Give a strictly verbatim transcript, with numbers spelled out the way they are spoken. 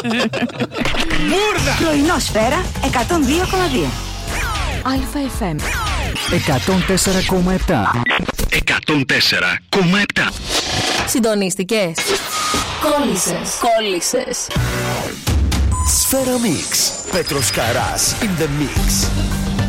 Μπούρδα! Πρωινό Σφαίρα εκατόν δύο κόμμα δύο. Αλφα εφ εμ εκατόν τέσσερα κόμμα επτά. εκατόν τέσσερα κόμμα επτά. Συντονίστηκες? Κόλλησες. Κόλλησες. Σφαίρα Mix. Πέτρος Καράς in the mix.